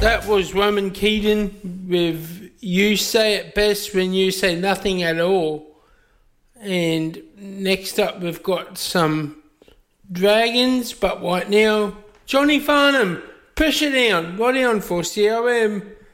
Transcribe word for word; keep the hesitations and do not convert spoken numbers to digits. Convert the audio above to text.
That was Roman Keaton with You Say It Best When You Say Nothing At All. And next up we've got some Dragons, but right now, Johnny Farnham, Push It Down, right on for C R M.